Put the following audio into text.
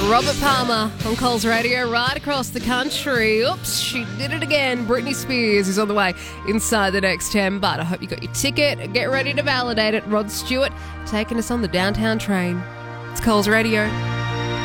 Robert Palmer on Coles Radio right across the country. Oops, she did it again. Britney Spears is on the way inside the next 10, but I hope you got your ticket. Get ready to validate it. Rod Stewart taking us on the downtown train. It's Coles Radio.